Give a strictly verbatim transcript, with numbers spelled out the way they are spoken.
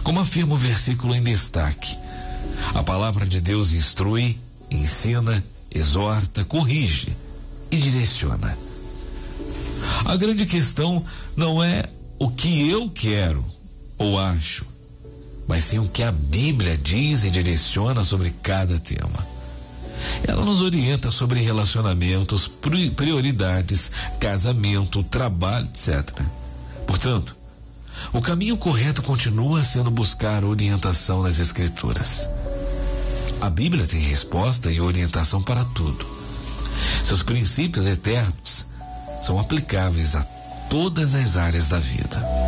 Como afirma o versículo em destaque, a palavra de Deus instrui, ensina, exorta, corrige e direciona. A grande questão não é o que eu quero ou acho, mas sim o que a Bíblia diz e direciona sobre cada tema. Ela nos orienta sobre relacionamentos, prioridades, casamento, trabalho, etcétera. Portanto, o caminho correto continua sendo buscar orientação nas Escrituras. A Bíblia tem resposta e orientação para tudo. Seus princípios eternos são aplicáveis a todas as áreas da vida.